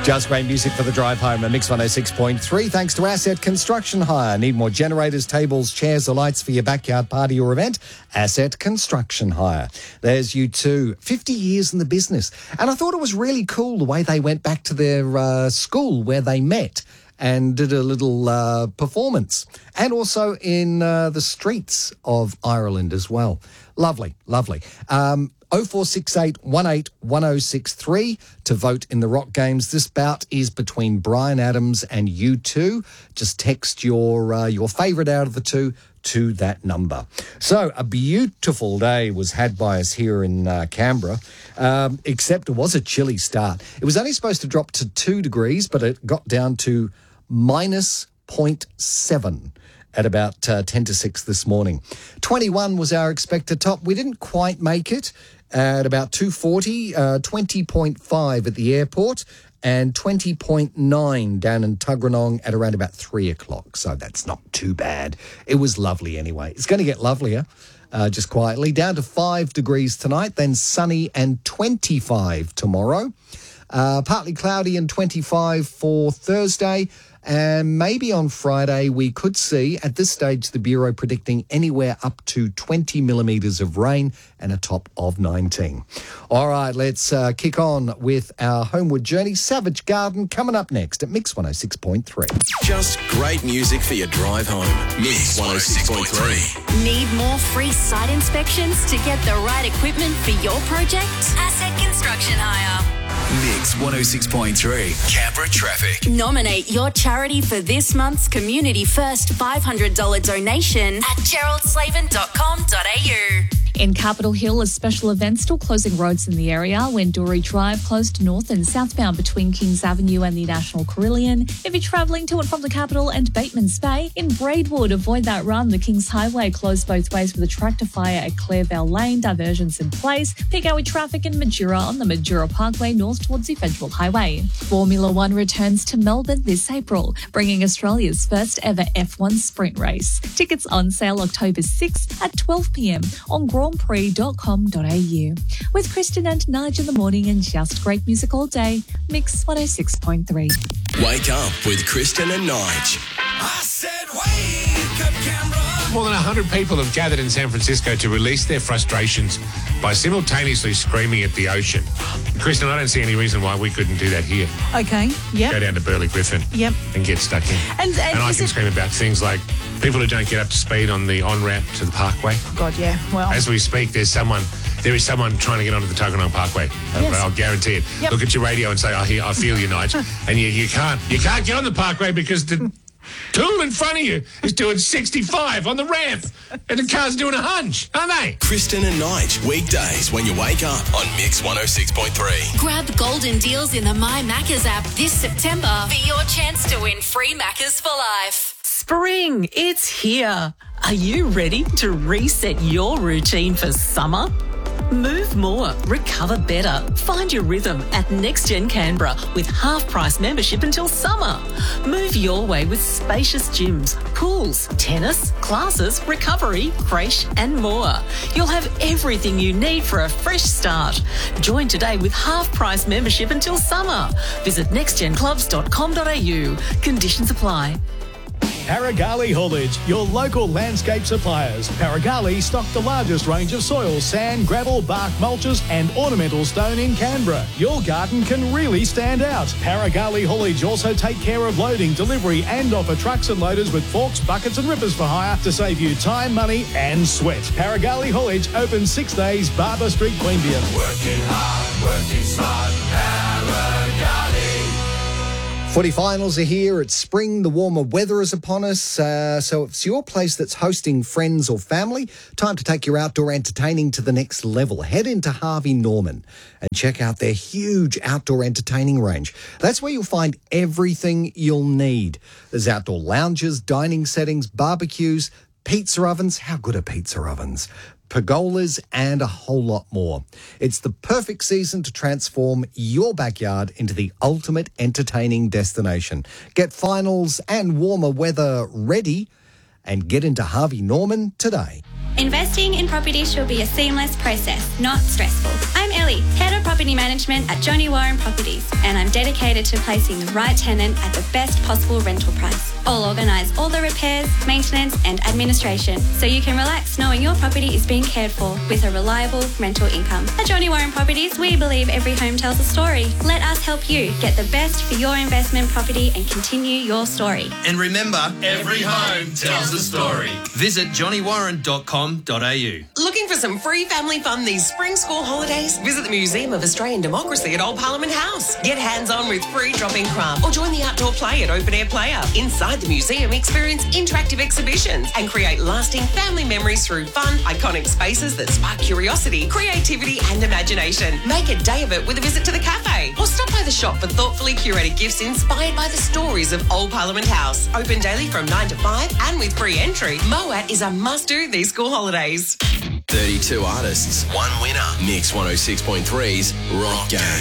Just great music for the drive home at Mix 106.3. Thanks to Asset Construction Hire. Need more generators, tables, chairs or lights for your backyard party or event? Asset Construction Hire. There's U2, 50 years in the business. And I thought it was really cool the way they went back to their school where they met and did a little performance. And also in the streets of Ireland as well. Lovely, lovely. 0468 18 1063 to vote in the Rock Games. This bout is between Bryan Adams and U2. Just text your favourite out of the two to that number. So a beautiful day was had by us here in Canberra, except it was a chilly start. It was only supposed to drop to 2 degrees, but it got down to minus 0.7 at about 10 to 6 this morning. 21 was our expected top. We didn't quite make it at about 2:40, 20.5 at the airport and 20.9 down in Tuggeranong at around about 3 o'clock. So that's not too bad. It was lovely anyway. It's going to get lovelier, just quietly. Down to 5 degrees tonight, then sunny and 25 tomorrow. Partly cloudy and 25 for Thursday. And maybe on Friday we could see, at this stage, the Bureau predicting anywhere up to 20 millimetres of rain and a top of 19. All right, let's kick on with our homeward journey. Savage Garden coming up next at Mix 106.3. Just great music for your drive home. Mix 106.3. Need more free site inspections to get the right equipment for your project? Asset Construction Hire. Mix 106.3. Canberra traffic. Nominate your charity for this month's Community First $500 donation at geraldslaven.com.au. In Capitol Hill, a special event still closing roads in the area when Dory Drive closed north and southbound between Kings Avenue and the National Carillon. If you're travelling to and from the capital and Bateman's Bay, in Braidwood, avoid that run. The Kings Highway closed both ways with a tractor fire at Clairvale Lane, diversions in place. Peak hour traffic in Majura on the Majura Parkway north towards the Federal Highway. Formula One returns to Melbourne this April, bringing Australia's first ever F1 sprint race. Tickets on sale October 6th at 12 p.m. on grandprix.com.au. With Kristen and Nige in the morning and just great music all day, Mix 106.3. Wake up with Kristen and Nige. I said wake up, Canberra. More than 100 people have gathered in San Francisco to release their frustrations by simultaneously screaming at the ocean. Kristen, I don't see any reason why we couldn't do that here. Okay, yep. Go down to Burley Griffin and get stuck in. And I can scream about things like people who don't get up to speed on the on-ramp to the parkway. God, yeah, well. As we speak, there is someone trying to get onto the Tuggeranong Parkway. Yes. I'll guarantee it. Yep. Look at your radio and say, I feel you, Nige. And you can't get on the parkway because the tool in front of you is doing 65 on the ramp and the car's doing a hunch, aren't they? Kristen and Nige, weekdays when you wake up on Mix 106.3. Grab golden deals in the My Maccas app this September for your chance to win free Maccas for life. Spring, it's here. Are you ready to reset your routine for summer? Move more, recover better. Find your rhythm at NextGen Canberra with half-price membership until summer. Move your way with spacious gyms, pools, tennis, classes, recovery, creche and more. You'll have everything you need for a fresh start. Join today with half-price membership until summer. Visit nextgenclubs.com.au. Conditions apply. Paragali Haulage, your local landscape suppliers. Paragali stock the largest range of soil, sand, gravel, bark mulches and ornamental stone in Canberra. Your garden can really stand out. Paragali Haulage also take care of loading, delivery and offer trucks and loaders with forks, buckets and rippers for hire to save you time, money and sweat. Paragali Haulage open 6 days, Barber Street, Queanbeyan. Working hard, working smart, Paragali. Footy finals are here. It's spring. The warmer weather is upon us. So if it's your place that's hosting friends or family, time to take your outdoor entertaining to the next level. Head into Harvey Norman and check out their huge outdoor entertaining range. That's where you'll find everything you'll need. There's outdoor lounges, dining settings, barbecues, pizza ovens. How good are pizza ovens? Pergolas and a whole lot more. It's the perfect season to transform your backyard into the ultimate entertaining destination. Get finals and warmer weather ready and get into Harvey Norman today. Investing in property should be a seamless process, not stressful. I'm Ellie Kelly, Head of Property Management at Johnny Warren Properties, and I'm dedicated to placing the right tenant at the best possible rental price. I'll organise all the repairs, maintenance and administration so you can relax knowing your property is being cared for with a reliable rental income. At Johnny Warren Properties, we believe every home tells a story. Let us help you get the best for your investment property and continue your story. And remember, Every home tells a story. visit johnnywarren.com.au. Looking for some free family fun these spring school holidays? Visit the Museum of Australian Democracy at Old Parliament House. Get hands-on with free drop-in craft or join the outdoor play at Open Air Player. Inside the museum, experience interactive exhibitions and create lasting family memories through fun, iconic spaces that spark curiosity, creativity and imagination. Make a day of it with a visit to the cafe or stop by the shop for thoughtfully curated gifts inspired by the stories of Old Parliament House. Open daily from 9 to 5 and with free entry. Moat is a must-do these school holidays. 32 artists, one winner. Mix 106.3's Rock Game.